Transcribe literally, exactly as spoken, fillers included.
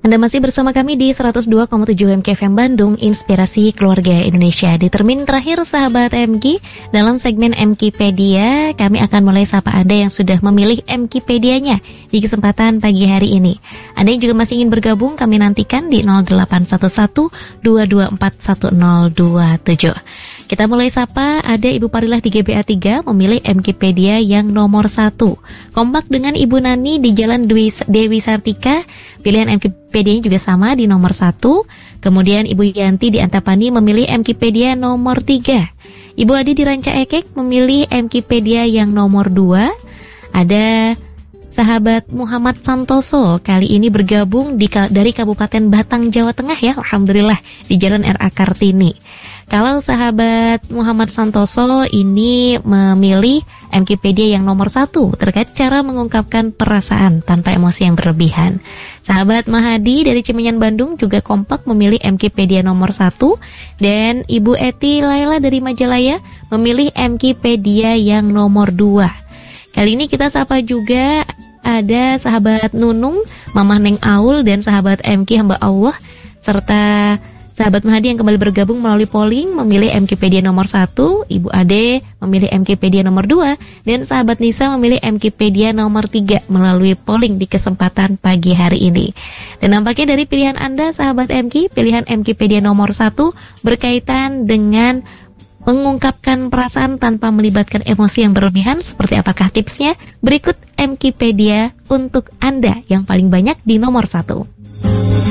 Anda masih bersama kami di seratus dua koma tujuh M K F M Bandung, Inspirasi Keluarga Indonesia. Di termin terakhir sahabat M K, dalam segmen Mkipedia, kami akan mulai sapa Anda yang sudah memilih Mkipedianya di kesempatan pagi hari ini. Anda yang juga masih ingin bergabung, kami nantikan di nol delapan satu satu dua dua empat satu nol dua tujuh. Kita mulai sapa, ada Ibu Parilah di G B A tiga memilih Mkipedia yang nomor satu. Kompak dengan Ibu Nani di Jalan Dewi, Dewi Sartika, pilihan Mkipedianya juga sama di nomor satu. Kemudian Ibu Yanti di Antapani memilih Mkipedia nomor tiga. Ibu Adi di Ranca Ekek memilih Mkipedia yang nomor dua. Ada sahabat Muhammad Santoso kali ini bergabung di, dari Kabupaten Batang, Jawa Tengah ya, Alhamdulillah, di Jalan R A Kartini. Kalau sahabat Muhammad Santoso ini memilih Mkipedia yang nomor satu terkait cara mengungkapkan perasaan tanpa emosi yang berlebihan. Sahabat Mahadi dari Cimenyan Bandung juga kompak memilih Mkipedia nomor satu. Dan Ibu Eti Laila dari Majalaya memilih Mkipedia yang nomor dua. Kali ini kita sapa juga ada sahabat Nunung, Mamah Neng Aul, dan sahabat M K hamba Allah, serta sahabat Mahadi yang kembali bergabung melalui polling memilih Mkipedia nomor satu, Ibu Ade memilih Mkipedia nomor dua, dan sahabat Nisa memilih Mkipedia nomor tiga melalui polling di kesempatan pagi hari ini. Dan nampaknya dari pilihan Anda sahabat M K, pilihan Mkipedia nomor satu berkaitan dengan mengungkapkan perasaan tanpa melibatkan emosi yang berlebihan. Seperti apakah tipsnya? Berikut Mkipedia untuk Anda yang paling banyak di nomor satu.